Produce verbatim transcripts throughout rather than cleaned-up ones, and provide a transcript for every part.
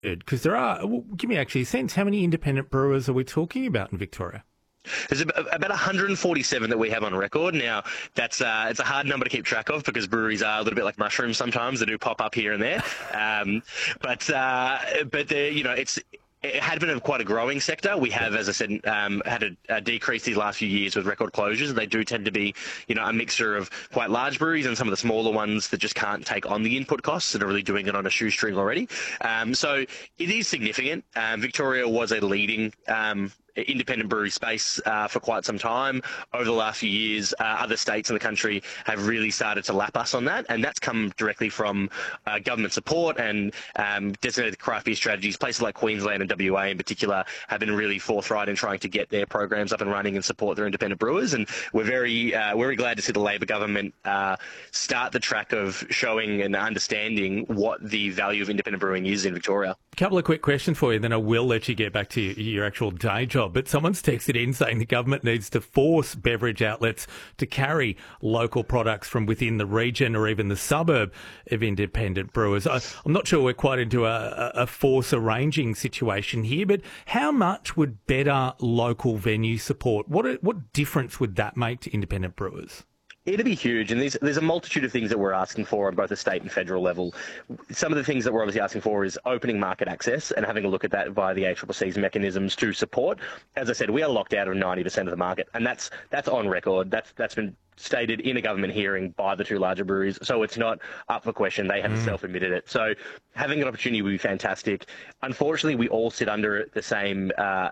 Because there are, well, give me actually a sense, how many independent brewers are we talking about in Victoria? There's about one hundred forty-seven that we have on record. Now, that's uh, it's a hard number to keep track of because breweries are a little bit like mushrooms sometimes. They do pop up here and there. Um, but, uh, but you know, it's... It had been a, quite a growing sector. We have, as I said, um, had a, a decrease these last few years with record closures. They do tend to be, you know, a mixture of quite large breweries and some of the smaller ones that just can't take on the input costs and are really doing it on a shoestring already. Um, so it is significant. Um, Victoria was a leading um, independent brewery space uh, for quite some time. Over the last few years, uh, other states in the country have really started to lap us on that, and that's come directly from uh, government support and um, designated craft beer strategies. Places like Queensland and W A in particular have been really forthright in trying to get their programs up and running and support their independent brewers, and we're very, uh, very glad to see the Labor government uh, start the track of showing and understanding what the value of independent brewing is in Victoria. A couple of quick questions for you, then I will let you get back to your, your actual day job. But someone's texted in saying the government needs to force beverage outlets to carry local products from within the region or even the suburb of independent brewers. I, I'm not sure we're quite into a, a force arranging situation here, but how much would better local venue support? What what difference would that make to independent brewers? It'd be huge, and there's, there's a multitude of things that we're asking for on both the state and federal level. Some of the things that we're obviously asking for is opening market access and having a look at that via the A C C C's mechanisms to support. As I said, we are locked out of ninety percent of the market, and that's that's on record. That's that's been stated in a government hearing by the two larger breweries, so it's not up for question. They have mm. self-admitted it. So having an opportunity would be fantastic. Unfortunately, we all sit under the same uh,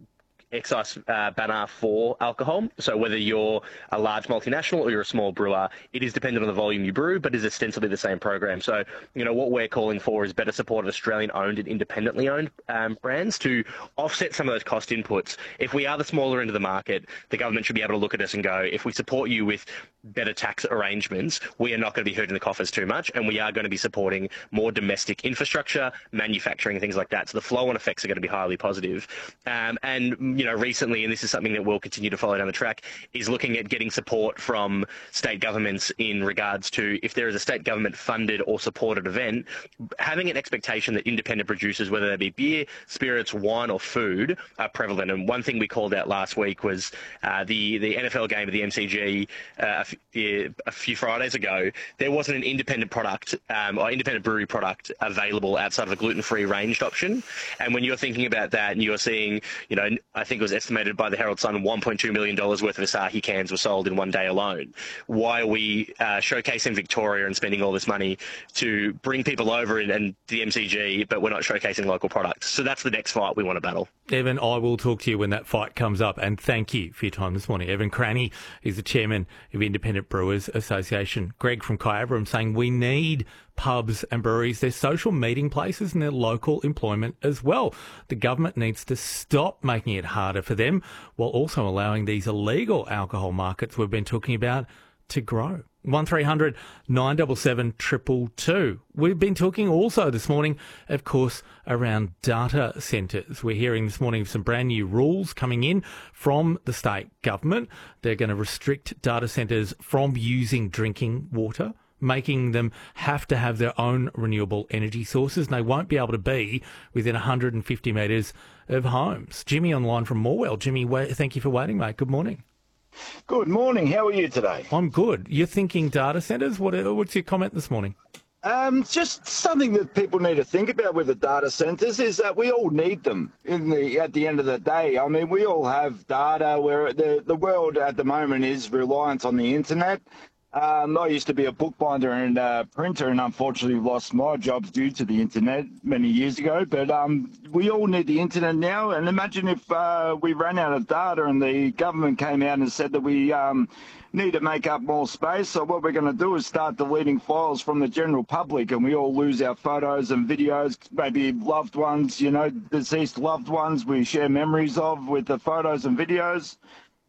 excise uh, banner for alcohol. So whether you're a large multinational or you're a small brewer, it is dependent on the volume you brew, but is ostensibly the same program. So, you know, what we're calling for is better support of Australian-owned and independently owned um, brands to offset some of those cost inputs. If we are the smaller end of the market, the government should be able to look at us and go, if we support you with better tax arrangements, we are not going to be hurting the coffers too much, and we are going to be supporting more domestic infrastructure, manufacturing, things like that. So the flow-on effects are going to be highly positive. Um, and, you know, recently, and this is something that we'll continue to follow down the track, is looking at getting support from state governments in regards to if there is a state government-funded or supported event, having an expectation that independent producers, whether they be beer, spirits, wine or food, are prevalent. And one thing we called out last week was uh, the, the N F L game at the M C G uh, a, a few Fridays ago. There wasn't an independent product um, or independent brewery product available outside of a gluten-free ranged option. And when you're thinking about that and you're seeing, you know, I think it was estimated by the Herald Sun one point two million dollars worth of Asahi cans were sold in one day alone. Why are we uh, showcasing Victoria and spending all this money to bring people over and, and the M C G, but we're not showcasing local products? So that's the next fight we want to battle. Evan, I will talk to you when that fight comes up, and thank you for your time this morning. Evan Cranny is the chairman of Independent Brewers Association. Greg from Kyabram saying we need pubs and breweries. They're social meeting places and they're local employment as well. The government needs to stop making it harder for them while also allowing these illegal alcohol markets we've been talking about to grow. one three hundred nine seven seven two two two. We've been talking also this morning, of course, around data centres. We're hearing this morning of some brand new rules coming in from the state government. They're going to restrict data centres from using drinking water, making them have to have their own renewable energy sources, and they won't be able to be within one hundred fifty metres of homes. Jimmy online from Morwell. Jimmy, thank you for waiting, mate. Good morning. Good morning. How are you today? I'm good. You're thinking data centres? What, what's your comment this morning? Um, just something that people need to think about with the data centres is that we all need them in the at the end of the day. I mean, we all have data where the, the world at the moment is reliant on the internet. Um, I used to be a bookbinder and uh, printer, and unfortunately lost my jobs due to the internet many years ago. But um, we all need the internet now. And imagine if uh, we ran out of data and the government came out and said that we um, need to make up more space. So what we're going to do is start deleting files from the general public, and we all lose our photos and videos, maybe loved ones, you know, deceased loved ones we share memories of with the photos and videos.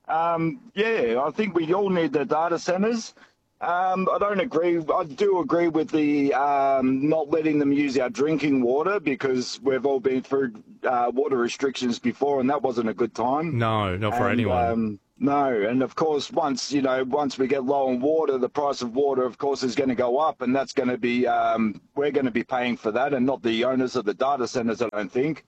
Um, yeah, I think we all need the data centres. Um, I don't agree. I do agree with the um, not letting them use our drinking water, because we've all been through uh, water restrictions before, and that wasn't a good time. No, not for and, anyone. Um, No, and of course, once you know, once we get low on water, the price of water, of course, is going to go up, and that's going to be um, we're going to be paying for that, and not the owners of the data centers, I don't think.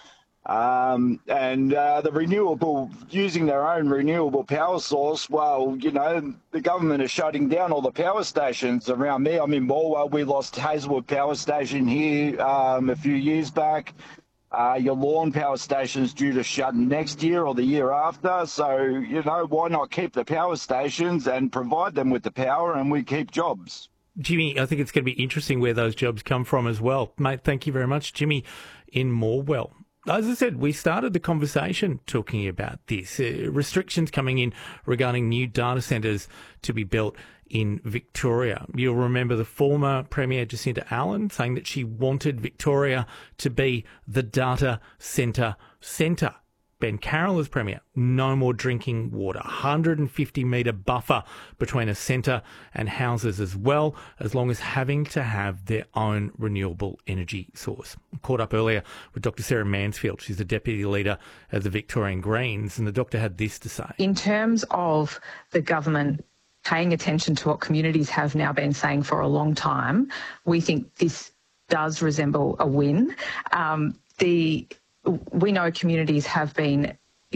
Um, and uh, the renewable, using their own renewable power source, well, you know, the government is shutting down all the power stations around me. I'm in Morwell. We lost Hazelwood Power Station here um, a few years back. Uh, your Lawn Power Station's due to shut next year or the year after. So, you know, why not keep the power stations and provide them with the power, and we keep jobs? Jimmy, I think it's going to be interesting where those jobs come from as well. Mate, thank you very much. Jimmy in Morwell. As I said, we started the conversation talking about this. Uh, restrictions coming in regarding new data centres to be built in Victoria. You'll remember the former Premier Jacinta Allen saying that she wanted Victoria to be the data centre centre. Ben Carroll as Premier, no more drinking water, one hundred fifty metre buffer between a centre and houses as well, as long as having to have their own renewable energy source. I caught up earlier with Doctor Sarah Mansfield. She's the Deputy Leader of the Victorian Greens, and the doctor had this to say. In terms of the government paying attention to what communities have now been saying for a long time, we think this does resemble a win. Um, the We know communities have been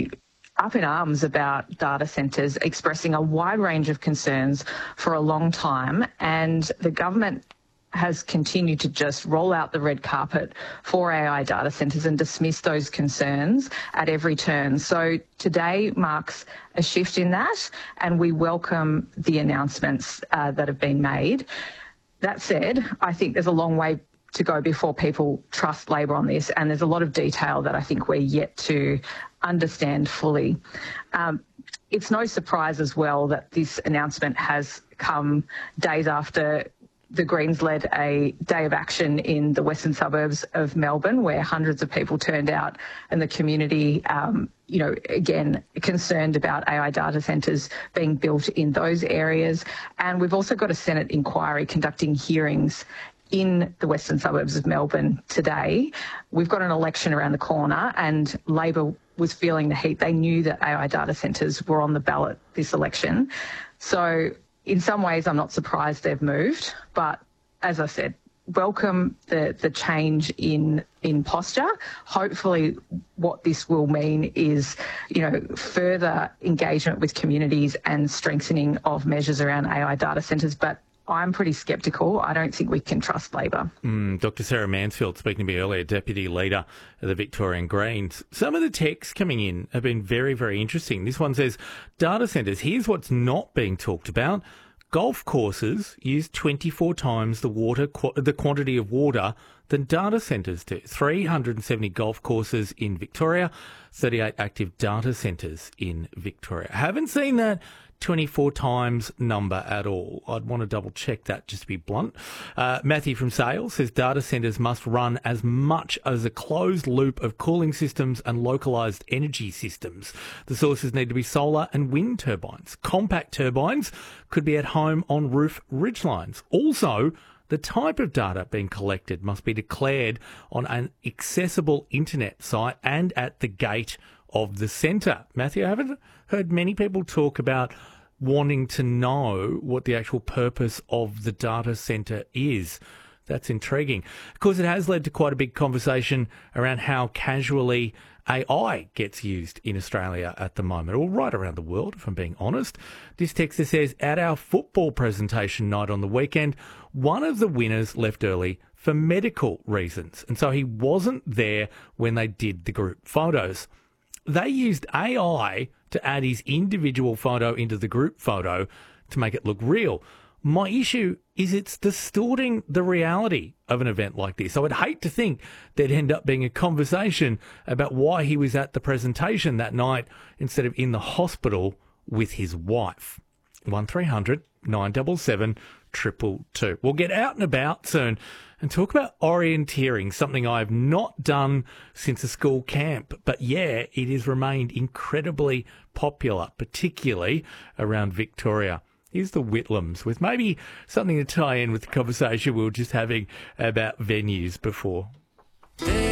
up in arms about data centres, expressing a wide range of concerns for a long time, and the government has continued to just roll out the red carpet for A I data centres and dismiss those concerns at every turn. So today marks a shift in that, and we welcome the announcements uh, that have been made. That said, I think there's a long way to go before people trust Labor on this, and there's a lot of detail that I think we're yet to understand fully. Um, it's no surprise as well that this announcement has come days after the Greens led a day of action in the western suburbs of Melbourne, where hundreds of people turned out, and the community, um, you know, again, concerned about A I data centres being built in those areas. And we've also got a Senate inquiry conducting hearings in the western suburbs of Melbourne today. We've got an election around the corner, and Labor was feeling the heat. They knew that A I data centres were on the ballot this election. So in some ways, I'm not surprised they've moved. But as I said, welcome the, the change in in posture. Hopefully what this will mean is, you know, further engagement with communities and strengthening of measures around A I data centres. But I'm pretty sceptical. I don't think we can trust Labor. Mm, Doctor Sarah Mansfield speaking to me earlier, Deputy Leader of the Victorian Greens. Some of the texts coming in have been very, very interesting. This one says, data centres, here's what's not being talked about. Golf courses use twenty-four times the water, the quantity of water than data centres do. three hundred seventy golf courses in Victoria, thirty-eight active data centres in Victoria. Haven't seen that twenty-four times number at all. I'd want to double check that, just to be blunt. Uh, Matthew from Sales says data centres must run as much as a closed loop of cooling systems and localised energy systems. The sources need to be solar and wind turbines. Compact turbines could be at home on roof ridgelines. Also, the type of data being collected must be declared on an accessible internet site and at the gate of the centre. Matthew, I haven't heard many people talk about wanting to know what the actual purpose of the data centre is. That's intriguing. Of course, it has led to quite a big conversation around how casually A I gets used in Australia at the moment, or right around the world, if I'm being honest. This texter says, at our football presentation night on the weekend, one of the winners left early for medical reasons, and so he wasn't there when they did the group photos. They used A I to add his individual photo into the group photo to make it look real. My issue is it's distorting the reality of an event like this. I would hate to think there'd end up being a conversation about why he was at the presentation that night instead of in the hospital with his wife. one three hundred nine seven seven two two two. We'll get out and about soon and talk about orienteering, something I've not done since a school camp. But yeah, it has remained incredibly popular, particularly around Victoria. Here's the Whitlams with maybe something to tie in with the conversation we were just having about venues before.